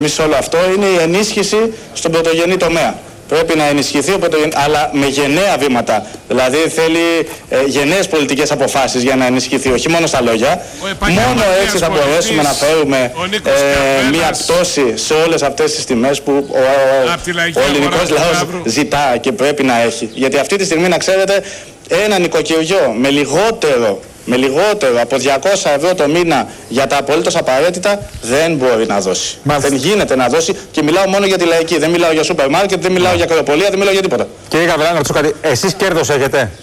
Σε όλο αυτό είναι η ενίσχυση στον πρωτογενή τομέα. Πρέπει να ενισχυθεί, αλλά με γενναία βήματα. Δηλαδή θέλει γενναίες πολιτικές αποφάσεις για να ενισχυθεί, όχι μόνο στα λόγια. Μόνο έτσι θα μπορέσουμε να φέρουμε μια πτώση σε όλες αυτές τις τιμές που ο ελληνικός λαός ζητά και πρέπει να έχει. Γιατί αυτή τη στιγμή, να ξέρετε, ένα νοικοκυριό με λιγότερο από 200 ευρώ το μήνα για τα απολύτως απαραίτητα δεν μπορεί να δώσει. Δεν γίνεται να δώσει, και μιλάω μόνο για τη λαϊκή. Δεν μιλάω για σούπερ μάρκετ, δεν μιλάω για κρεοπολία, δεν μιλάω για τίποτα. Κύριε Γαβριλά, να ρωτήσω κάτι. Εσείς κέρδος έχετε?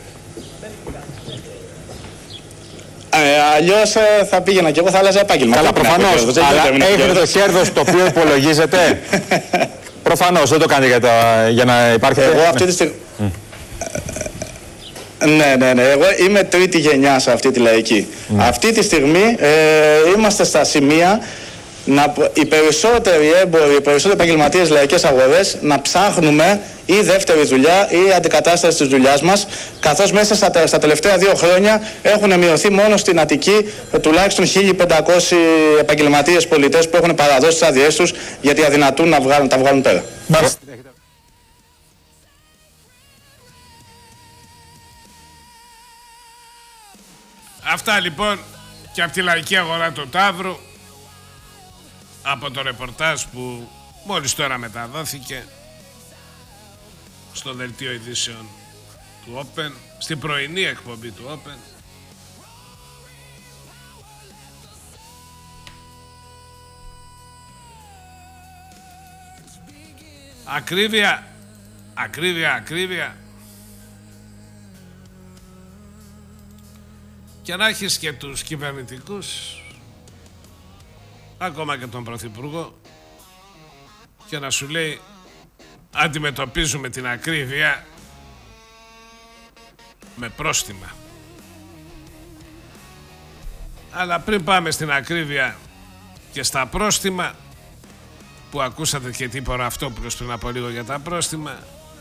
Αλλιώς θα πήγαινα και εγώ, θα άλλαζα επάγγελμα. Καλά, προφανώς. Αλλά έχετε το κέρδος το οποίο υπολογίζετε? Προφανώς, δεν το κάνετε για να υπάρχει. Εγώ αυτή τη στιγμή. Ναι. Εγώ είμαι τρίτη γενιά σε αυτή τη λαϊκή. Αυτή τη στιγμή είμαστε στα σημεία οι περισσότεροι έμποροι, οι περισσότεροι επαγγελματίες λαϊκές αγορές να ψάχνουμε ή δεύτερη δουλειά ή αντικατάσταση της δουλειάς μας, καθώς μέσα στα τελευταία 2 χρόνια έχουν μειωθεί μόνο στην Αττική τουλάχιστον 1.500 επαγγελματίες πολιτές που έχουν παραδώσει τις άδειές τους γιατί αδυνατούν να τα βγάλουν πέρα. Αυτά λοιπόν και από τη λαϊκή αγορά του Ταύρου, από το ρεπορτάζ που μόλις τώρα μεταδόθηκε στο δελτίο ειδήσεων του Open, στην πρωινή εκπομπή του Open. Ακρίβεια. Και να έχεις και τους κυβερνητικούς, ακόμα και τον Πρωθυπουργό, και να σου λέει αντιμετωπίζουμε την ακρίβεια με πρόστιμα. Αλλά πριν πάμε στην ακρίβεια και στα πρόστιμα, που ακούσατε και τι είπε ο Ραυτόπουλος πριν από λίγο για τα πρόστιμα,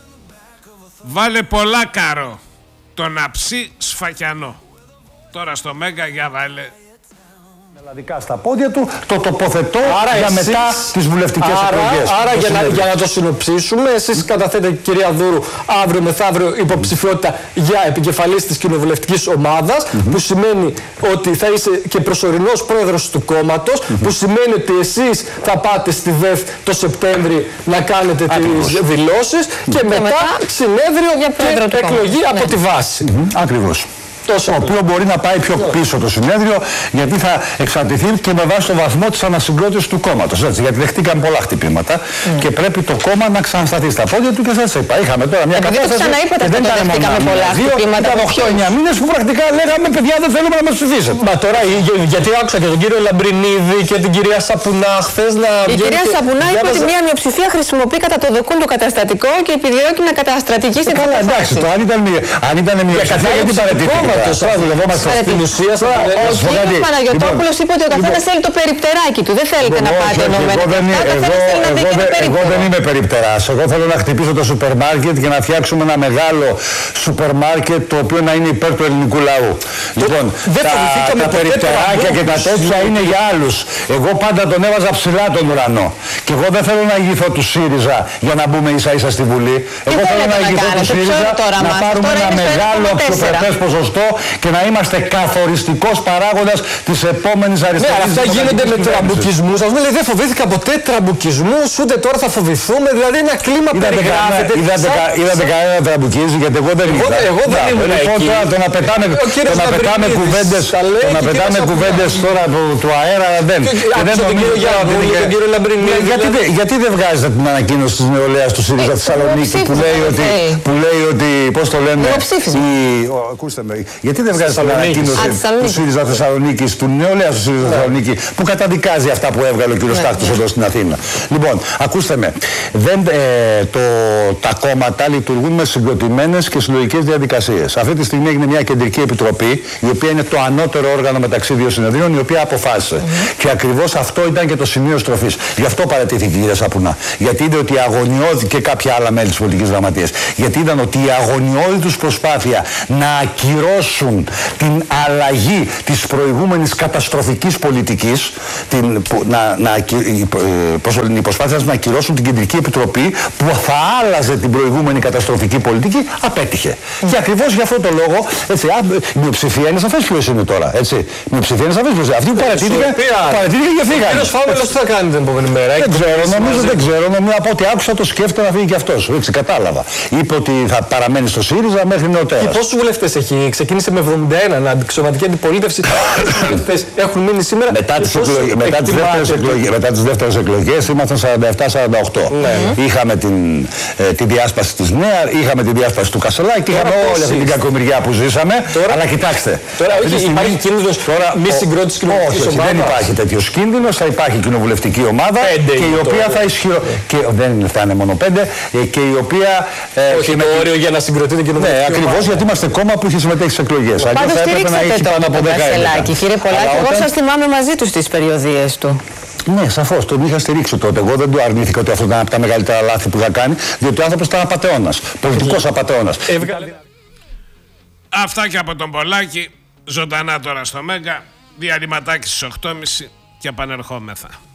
βάλε πολλά καρό τον αψί σφακιανό. Τώρα στο Μέγκα, για βάλε. Ελλαδικά στα πόδια του, το τοποθετώ για μετά τις βουλευτικές εκλογές. Άρα για να το συνοψίσουμε, εσείς καταθέτετε, κυρία Δούρου, αύριο μεθαύριο υποψηφιότητα για επικεφαλής της κοινοβουλευτικής ομάδας, που σημαίνει ότι θα είσαι και προσωρινός πρόεδρος του κόμματος, που σημαίνει ότι εσείς θα πάτε στη ΔΕΦ το Σεπτέμβρη να κάνετε τις δηλώσεις και μετά συνέδριο και εκλογή από τη βάση. Ακριβώς. Το οποίο μπορεί να πάει πιο πίσω το συνέδριο, γιατί θα εξαρτηθεί και με βάση το βαθμό της ανασυγκρότησης του κόμματος. Γιατί δεχτήκαν πολλά χτυπήματα και πρέπει το κόμμα να ξανασταθεί στα πόδια του, και σας είπα. Είχαμε τώρα μια κατάσταση. Και δεν ήταν μόνο πολλά χτυπήματα. Ήταν 8-9 μήνες που πρακτικά λέγαμε, παιδιά, δεν θέλουμε να μας ψηφίσετε. Μα τώρα, γιατί άκουσα και τον κύριο Λαμπρινίδη και την κυρία Σαπουνά χθες να. Η κυρία Σαπουνά είπε ότι μια μειοψηφία χρησιμοποιεί κατά το δοκούν το καταστατικό και επιδιώκει να καταστρατηγήσει την κατάσταση. Εντάξει, αν ήταν μειοψηφία, γιατί παρετήθηκε? Τώρα δουλευόμαστε στην ουσία. Ο κύριος Παναγιωτόπουλος είπε ότι ο καθένας θέλει το περιπτεράκι του. Δεν θέλετε να πάτε ενωμένα. Εγώ δεν είμαι περιπτεράς. Εγώ θέλω να χτυπήσω το σούπερ μάρκετ και να φτιάξουμε ένα μεγάλο σούπερ μάρκετ το οποίο να είναι υπέρ του ελληνικού λαού. Λοιπόν, τα περιπτεράκια και τα τέτοια είναι για άλλους. Εγώ πάντα τον έβαζα ψηλά τον ουρανό. Και εγώ δεν θέλω να ηγηθώ του ΣΥΡΙΖΑ για να μπούμε ίσα-ίσα στη Βουλή. Εγώ θέλω να ηγηθώ του ΣΥΡΙΖΑ να πάρουμε ένα μεγάλο αξιοπρεπές ποσοστό και να είμαστε καθοριστικός παράγοντας της επόμενης αριστερής. Ναι, αυτά γίνονται με τραμπουκισμούς. Ας πούμε, δεν φοβήθηκα ποτέ τραμπουκισμούς, ούτε τώρα θα φοβηθούμε. Δηλαδή ένα κλίμα περιγράφεται. Είδατε κανένα τραμπουκίζει, γιατί εγώ δεν ήμουν. Εγώ δεν ήμουν. Λοιπόν, τώρα το να πετάμε κουβέντες τώρα του αέρα δεν. Τον κύριο Λαμπρινίδη. Γιατί δεν βγάζετε την ανακοίνωση της νεολαίας του ΣΥΡΙΖΑ Θεσσαλονίκη που λέει ότι, πώς το λένε, ακούστε με, γιατί δεν βγάζει την ανακοίνωση του ΣΥΡΙΖΑ Θεσσαλονίκη, του νεολαίας του ΣΥΡΙΖΑ Θεσσαλονίκη, που καταδικάζει αυτά που έβγαλε ο κ. Στάχτος εδώ στην Αθήνα? Λοιπόν, ακούστε με, τα κόμματα λειτουργούν με συγκροτημένες και συλλογικές διαδικασίες. Αυτή τη στιγμή έγινε μια κεντρική επιτροπή, η οποία είναι το ανώτερο όργανο μεταξύ δύο συνεδρίων, η οποία αποφάσισε. Και ακριβώς αυτό ήταν και το σημείο στροφής. Γι' αυτό παραιτήθηκε η κυρία Σαπουνά. Γιατί είδε ότι αγωνιώδη, και κάποια άλλα μέλη της πολιτικής γραμματείας, γιατί είδαν ότι η αγωνιώδη τους προσπάθεια να ακυρώσουν ακυρώσουν την αλλαγή της προηγούμενης καταστροφικής πολιτικής, η προσπάθεια να ακυρώσουν την Κεντρική Επιτροπή που θα άλλαζε την προηγούμενη καταστροφική πολιτική, απέτυχε. Και ακριβώς για αυτό το λόγο, έτσι, η μειοψηφία είναι σαφές ποιος είναι τώρα. Έτσι. Η μειοψηφία είναι σαφές ποιος είναι. Αυτοί που παρατήρηκαν και φύγανε. Κύριος Φάβελος τι θα κάνει την επόμενη μέρα? Δεν ξέρω, νομίζω από ό,τι άκουσα το σκέφτεται να φύγει και αυτός. Έτσι, κατάλαβα. Είπε ότι θα παραμένει στο ΣΥΡΙΖΑ μέχρι νεοτέρας. Και πόσους βουλευτές έχει? Ξεκίνησε με 71 αντιξωματική αντιπολίτευση. Έχουν μείνει σήμερα. Μετά τις δεύτερες εκλογές ήμασταν 47-48. Είχαμε τη διάσπαση της ΝΕΑ, είχαμε τη διάσπαση του Κασελάκη, είχαμε όλη αυτή την κακομοιριά που ζήσαμε. Αλλά κοιτάξτε. Τώρα υπάρχει κίνδυνος μη συγκρότηση κοινοβουλευτικής ομάδας? Δεν υπάρχει τέτοιος κίνδυνος. Θα υπάρχει κοινοβουλευτική ομάδα και η οποία θα δεν φτάνει μόνο 5 και η οποία. Όχι το όριο για να συγκροτείται κοινοβουλευτική ομάδα. Ακριβώς, γιατί είμαστε κόμμα που είχε συμμετέχει στις εκλογές. Πάντως στηρίξατε τον Κασελάκη, κύριε Πολάκη. Εγώ σας θυμάμαι μαζί του στις περιοδίες του. Ναι, σαφώς, τον είχα στηρίξει τότε. Εγώ δεν του αρνήθηκα ότι αυτό ήταν από τα μεγαλύτερα λάθη που είχα κάνει, διότι ο άνθρωπος ήταν απατεώνας. Πολιτικός απατεώνας. Αυτά και από τον Πολάκη. Ζωντανά τώρα στο Μέγκα. Διαλυματάκι στις 8.30 και επανερχόμεθα.